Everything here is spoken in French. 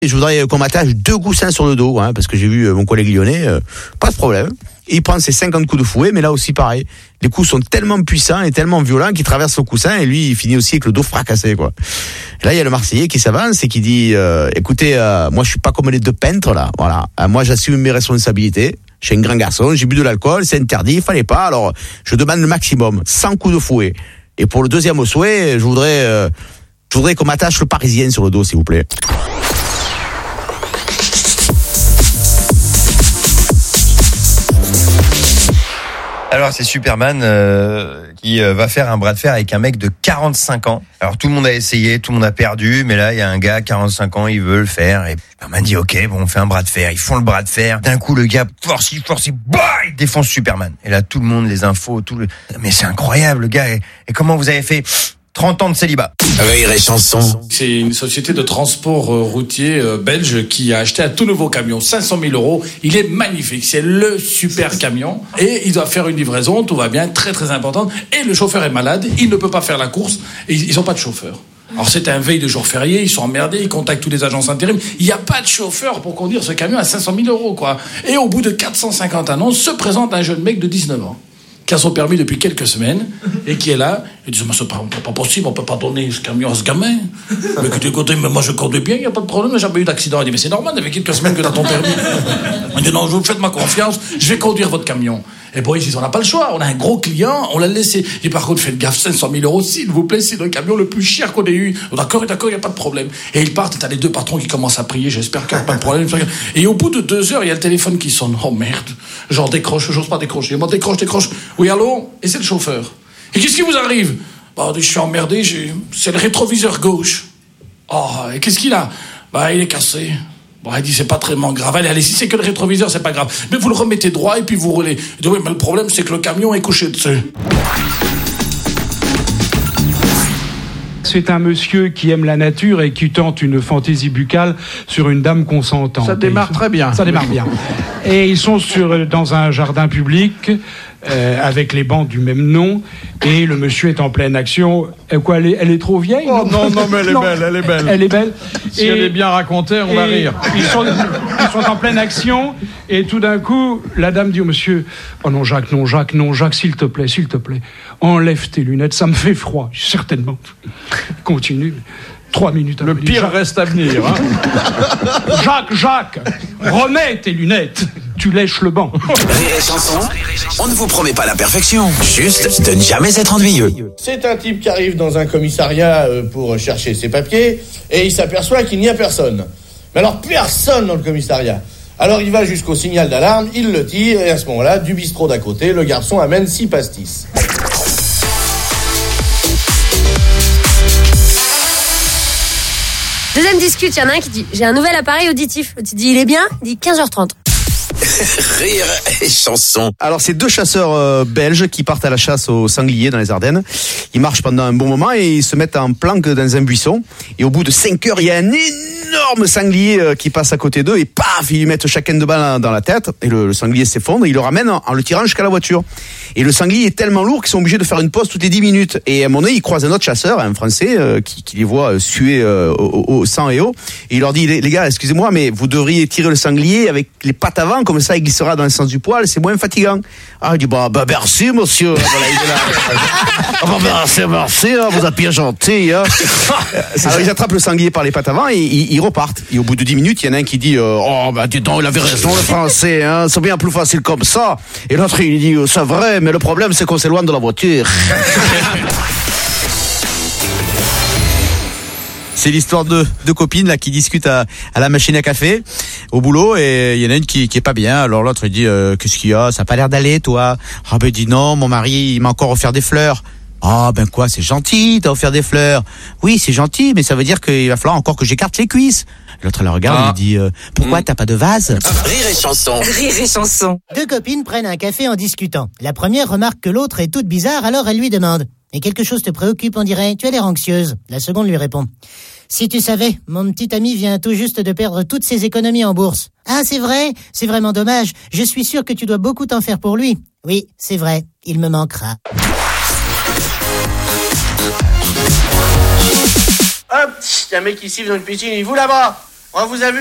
Je voudrais qu'on m'attache 2 coussins sur le dos, parce que j'ai vu mon collègue lyonnais, pas de problème. Il prend ses 50 coups de fouet, mais là aussi pareil. Les coups sont tellement puissants et tellement violents qu'il traverse le coussin et lui, il finit aussi avec le dos fracassé, quoi. Et là, il y a le Marseillais qui s'avance et qui dit, écoutez, moi, je suis pas comme les 2 peintres, là. Voilà. Moi, j'assume mes responsabilités. Je suis un grand garçon, j'ai bu de l'alcool, c'est interdit, il fallait pas. Alors, je demande le maximum, 100 coups de fouet. Et pour le deuxième souhait, je voudrais qu'on m'attache le Parisien sur le dos, s'il vous plaît. Alors c'est Superman qui va faire un bras de fer avec un mec de 45 ans. Alors tout le monde a essayé, tout le monde a perdu, mais là il y a un gars 45 ans, il veut le faire et Superman dit OK, bon on fait un bras de fer. Ils font le bras de fer. D'un coup le gars force, bah, il défonce Superman. Et là tout le monde, les infos, mais c'est incroyable le gars. Et comment vous avez fait 30 ans de célibat. Rire et chanson. C'est une société de transport routier belge qui a acheté un tout nouveau camion, 500 000 €. Il est magnifique, c'est le super camion. Et il doit faire une livraison, tout va bien, très très importante. Et le chauffeur est malade, il ne peut pas faire la course. Et ils n'ont pas de chauffeur. Alors c'est un veille de jour férié, ils sont emmerdés, ils contactent toutes les agences intérim. Il n'y a pas de chauffeur pour conduire ce camion à 500 000 €, quoi. Et au bout de 450 annonces, se présente un jeune mec de 19 ans. Qui a son permis depuis quelques semaines et qui est là et dit c'est pas possible, on peut pas donner ce camion à ce gamin. Mais écoutez, mais moi je conduis bien, il n'y a pas de problème, j'ai jamais eu d'accident. Il dit mais c'est normal, il y avait quelques semaines que t'as ton permis. Il dit non, je vous faites ma confiance, je vais conduire votre camion. Et bon, ils disent on n'a pas le choix, on a un gros client, on l'a laissé. Et par contre faites gaffe, 500 000 €, s'il vous plaît, c'est le camion le plus cher qu'on ait eu. D'accord, il n'y a pas de problème. Et ils partent et t'as les 2 patrons qui commencent à prier, j'espère qu'il n'y a pas de problème. Et au bout de 2 heures, il y a le téléphone qui sonne. Oh merde, genre décroche, j'ose pas décrocher. Moi décroche. Oui, allô? Et c'est le chauffeur. Et qu'est-ce qui vous arrive? Bah, je suis emmerdé, c'est le rétroviseur gauche. Oh, et qu'est-ce qu'il a? Bah, il est cassé. Bon, il dit, c'est pas très grave. Allez, si c'est que le rétroviseur, c'est pas grave. Mais vous le remettez droit et puis vous roulez. Il dit, oui, mais le problème, c'est que le camion est couché dessus. C'est un monsieur qui aime la nature et qui tente une fantaisie buccale sur une dame consentante. Ça démarre très bien. Ça démarre bien. Et ils sont dans un jardin public avec les bancs du même nom et le monsieur est en pleine action. Quoi, elle est trop vieille? Oh non, mais elle est belle. Elle est belle. Si elle est bien racontée, on va rire. Ils sont en pleine action et tout d'un coup, la dame dit au monsieur, oh non Jacques, s'il te plaît, enlève tes lunettes, ça me fait froid. Certainement. Continue. 3 minutes. Le pire reste à venir. Hein. Jacques, remets tes lunettes. Tu lèches le banc. Rire et chanson, on ne vous promet pas la perfection, juste de ne jamais être ennuyeux. C'est un type qui arrive dans un commissariat pour chercher ses papiers et il s'aperçoit qu'il n'y a personne. Mais alors personne dans le commissariat. Alors il va jusqu'au signal d'alarme, il le tire et à ce moment-là, du bistrot d'à côté, le garçon amène 6 pastis. Deuxième discute, il y en a un qui dit j'ai un nouvel appareil auditif. L'autre dit il est bien, il dit 15h30. Rire et chanson. Alors c'est 2 chasseurs belges qui partent à la chasse aux sangliers dans les Ardennes. Ils marchent pendant un bon moment et ils se mettent en planque dans un buisson. Et au bout de 5 heures, il y a un énorme sanglier qui passe à côté d'eux et paf, ils lui mettent chacun de balles dans la tête. Et le sanglier s'effondre et ils le ramènent en le tirant jusqu'à la voiture. Et le sanglier est tellement lourd qu'ils sont obligés de faire une pause toutes les 10 minutes. Et à un moment donné, ils croisent un autre chasseur, un Français, qui les voit suer au sang et eau. Et il leur dit, les gars, excusez-moi, mais vous devriez tirer le sanglier avec les pattes avant, comme ça il glissera dans le sens du poil, c'est moins fatigant. Ah, il dit, bah merci monsieur. Voilà, il est là. Merci, hein, vous êtes bien gentil. Hein. Alors ils attrapent le sanglier par les pattes avant et ils repartent. Et au bout de 10 minutes, il y en a un qui dit, dis donc, il avait raison le Français, hein, c'est bien plus facile comme ça. Et l'autre il dit, c'est vrai, mais le problème c'est qu'on s'éloigne de la voiture. C'est l'histoire de 2 copines là qui discutent à la machine à café au boulot et il y en a une qui est pas bien. Alors l'autre il dit qu'est-ce qu'il y a, ça a pas l'air d'aller toi? Ah ben il dit non, mon mari il m'a encore offert des fleurs. Ah ben quoi, c'est gentil, t'as offert des fleurs. Oui c'est gentil, mais ça veut dire qu'il va falloir encore que j'écarte les cuisses. L'autre la regarde et lui dit pourquoi t'as pas de vase? Rire et chanson. Rire et chanson. 2 copines prennent un café en discutant. La première remarque que l'autre est toute bizarre, alors elle lui demande et quelque chose te préoccupe, on dirait, tu as l'air anxieuse. La seconde lui répond, si tu savais, mon petit ami vient tout juste de perdre toutes ses économies en bourse. Ah, c'est vrai? C'est vraiment dommage. Je suis sûre que tu dois beaucoup t'en faire pour lui. Oui, c'est vrai. Il me manquera. Hop, y a un mec qui siffle dans une piscine, il vous là-bas. On vous a vu